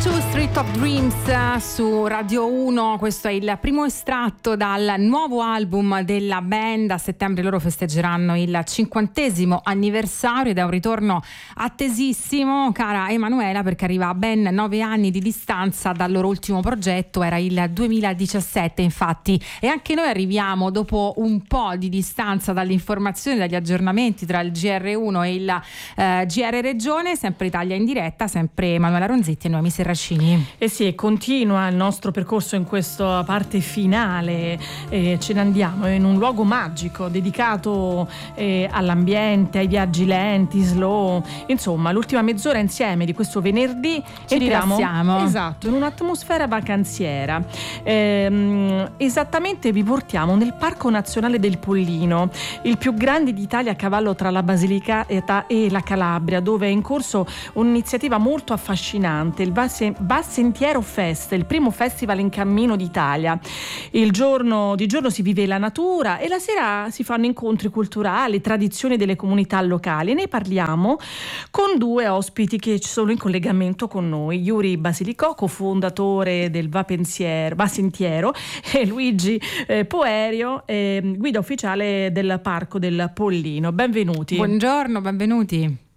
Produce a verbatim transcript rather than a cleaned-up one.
Two Street of Dreams su Radio uno. Questo è il primo estratto dal nuovo album della band. A settembre loro festeggeranno il cinquantesimo anniversario ed è un ritorno attesissimo, cara Emanuela, perché arriva a ben nove anni di distanza dal loro ultimo progetto. Era il duemiladiciassette, infatti, e anche noi arriviamo dopo un po' di distanza dall'informazione, dagli aggiornamenti tra il G R uno e il eh, G R Regione. Sempre Italia in diretta, sempre Emanuela Ronzetti e Noemi Serracini. Eh sì, e continua il nostro percorso in questa parte finale. Eh, ce ne andiamo in un luogo magico dedicato eh, all'ambiente, ai viaggi lenti, slow. Insomma, l'ultima mezz'ora insieme di questo venerdì ci rilassiamo. Esatto, in un'atmosfera vacanziera. Eh, esattamente vi portiamo nel Parco Nazionale del Pollino, il più grande d'Italia a cavallo tra la Basilicata e la Calabria, dove è in corso un'iniziativa molto affascinante, il Bassentiero Fest, il primo festival in cammino d'Italia. Il giorno di giorno si vive la natura e la sera si fanno incontri culturali, tradizioni delle comunità locali. Ne parliamo con due ospiti che ci sono in collegamento con noi: Yuri Basilicò, cofondatore del Vapensiero, Bassentiero, e Luigi eh, Poerio, eh, guida ufficiale del Parco del Pollino. Benvenuti. Buongiorno, benvenuti.